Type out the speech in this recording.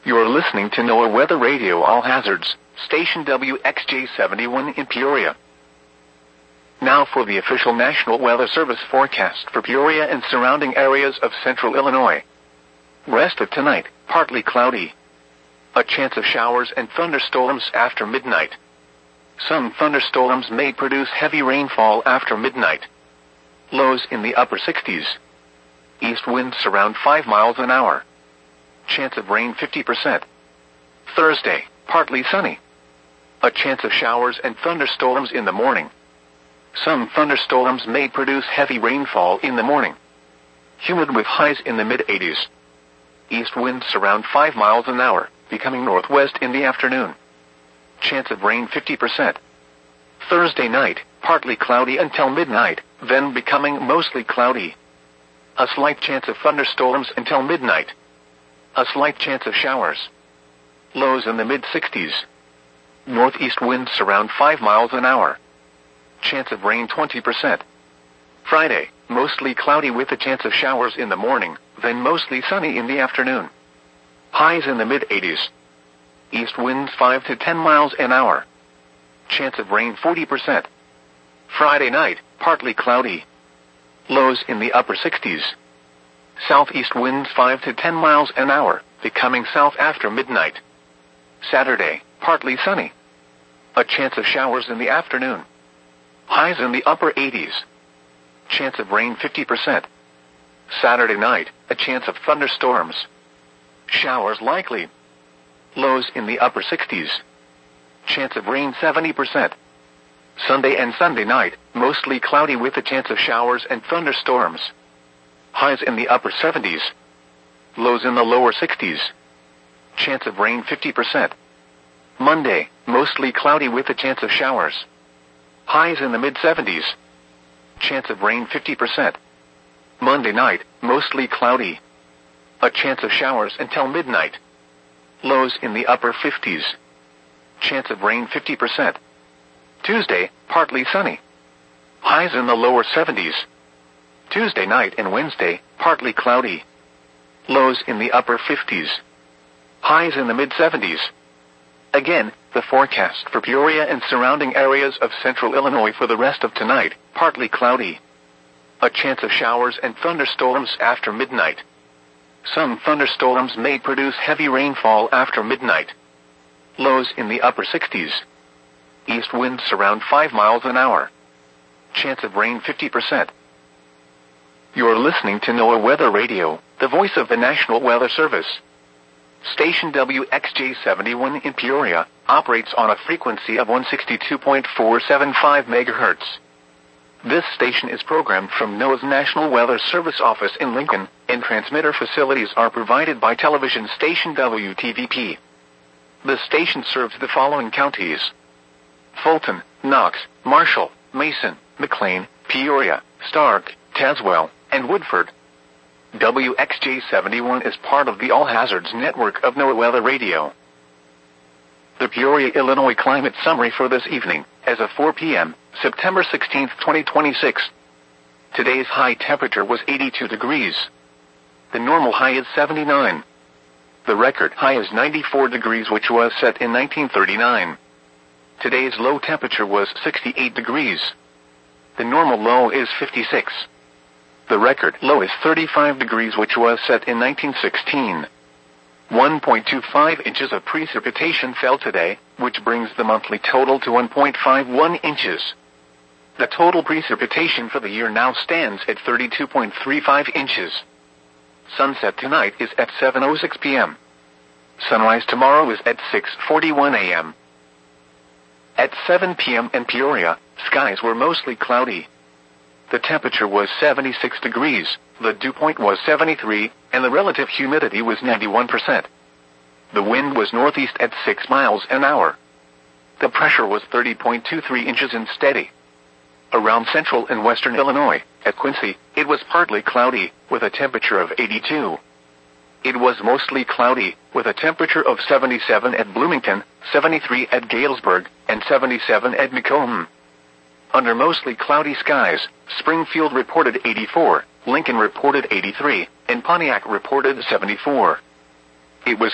You're listening to NOAA Weather Radio All Hazards, station WXJ71 in Peoria. Now for the official National Weather Service forecast for Peoria and surrounding areas of central Illinois. Rest of tonight, partly cloudy. A chance of showers and thunderstorms after midnight. Some thunderstorms may produce heavy rainfall after midnight. Lows in the upper 60s. East winds around 5 miles an hour. Chance of rain 50%. Thursday, partly sunny. A chance of showers and thunderstorms in the morning. Some thunderstorms may produce heavy rainfall in the morning. Humid with highs in the mid-80s. East winds around 5 miles an hour, becoming northwest in the afternoon. Chance of rain 50%. Thursday night, partly cloudy until midnight, then becoming mostly cloudy. A slight chance of thunderstorms until midnight. A slight chance of showers. Lows in the mid-60s. Northeast winds around 5 miles an hour. Chance of rain 20%. Friday, mostly cloudy with a chance of showers in the morning, then mostly sunny in the afternoon. Highs in the mid-80s. East winds 5 to 10 miles an hour. Chance of rain 40%. Friday night, partly cloudy. Lows in the upper 60s. Southeast winds 5 to 10 miles an hour, becoming south after midnight. Saturday, partly sunny. A chance of showers in the afternoon. Highs in the upper 80s. Chance of rain 50%. Saturday night, a chance of thunderstorms. Showers likely. Lows in the upper 60s. Chance of rain 70%. Sunday and Sunday night, mostly cloudy with a chance of showers and thunderstorms. Highs in the upper 70s. Lows in the lower 60s. Chance of rain 50%. Monday, mostly cloudy with a chance of showers. Highs in the mid-70s. Chance of rain 50%. Monday night, mostly cloudy. A chance of showers until midnight. Lows in the upper 50s. Chance of rain 50%. Tuesday, partly sunny. Highs in the lower 70s. Tuesday night and Wednesday, partly cloudy. Lows in the upper 50s. Highs in the mid-70s. Again, the forecast for Peoria and surrounding areas of central Illinois for the rest of tonight, partly cloudy. A chance of showers and thunderstorms after midnight. Some thunderstorms may produce heavy rainfall after midnight. Lows in the upper 60s. East winds around 5 miles an hour. Chance of rain 50%. You're listening to NOAA Weather Radio, the voice of the National Weather Service. Station WXJ71 in Peoria operates on a frequency of 162.475 MHz. This station is programmed from NOAA's National Weather Service office in Lincoln, and transmitter facilities are provided by television station WTVP. The station serves the following counties: Fulton, Knox, Marshall, Mason, McLean, Peoria, Stark, Tazewell, and Woodford. WXJ71 is part of the All Hazards network of NOAA Weather Radio. The Peoria, Illinois climate summary for this evening, as of 4 p.m., September 16, 2026. Today's high temperature was 82 degrees. The normal high is 79. The record high is 94 degrees, which was set in 1939. Today's low temperature was 68 degrees. The normal low is 56. The record low is 35 degrees, which was set in 1916. 1.25 inches of precipitation fell today, which brings the monthly total to 1.51 inches. The total precipitation for the year now stands at 32.35 inches. Sunset tonight is at 7:06 p.m. Sunrise tomorrow is at 6:41 a.m. At 7 p.m. in Peoria, skies were mostly cloudy. The temperature was 76 degrees, the dew point was 73, and the relative humidity was 91%. The wind was northeast at 6 miles an hour. The pressure was 30.23 inches and steady. Around central and western Illinois, at Quincy, it was partly cloudy, with a temperature of 82. It was mostly cloudy, with a temperature of 77 at Bloomington, 73 at Galesburg, and 77 at Macomb. Under mostly cloudy skies, Springfield reported 84, Lincoln reported 83, and Pontiac reported 74. It was